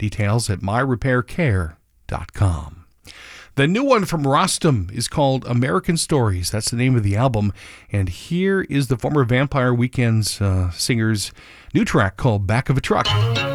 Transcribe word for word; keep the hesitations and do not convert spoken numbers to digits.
Details at my repair care dot com. The new one from Rostam is called American Stories. That's the name of the album. And here is the former Vampire Weekend's uh, singer's new track called Back of a Truck.